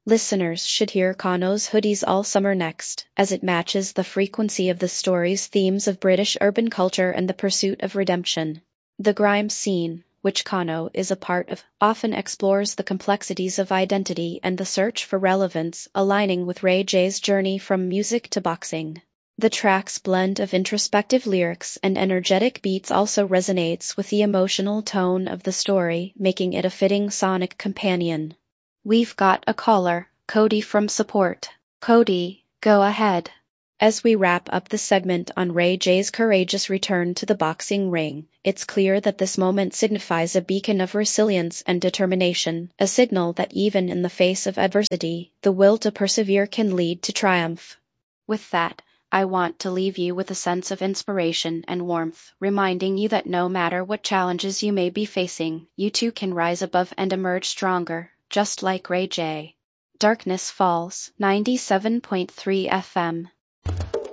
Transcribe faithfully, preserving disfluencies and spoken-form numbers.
Listeners should hear Kano's Hoodies All Summer next, as it matches the frequency of the story's themes of British urban culture and the pursuit of redemption. The grime scene, which Kano is a part of, often explores the complexities of identity and the search for relevance, aligning with Ray J's journey from music to boxing. The track's blend of introspective lyrics and energetic beats also resonates with the emotional tone of the story, making it a fitting sonic companion. We've got a caller, Cody from Support. Cody, go ahead. As we wrap up the segment on Ray J's courageous return to the boxing ring, it's clear that this moment signifies a beacon of resilience and determination, a signal that even in the face of adversity, the will to persevere can lead to triumph. With that, I want to leave you with a sense of inspiration and warmth, reminding you that no matter what challenges you may be facing, you too can rise above and emerge stronger, just like Ray J. Darkness Falls, ninety-seven point three F M.